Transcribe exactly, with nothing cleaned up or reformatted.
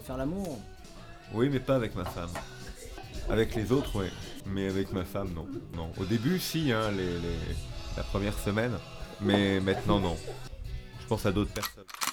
faire l'amour. Oui, mais pas avec ma femme. Avec les autres, oui. Mais avec ma femme, non. Non. Au début, si, hein, les, les... la première semaine. Mais maintenant, non. Je pense à d'autres personnes.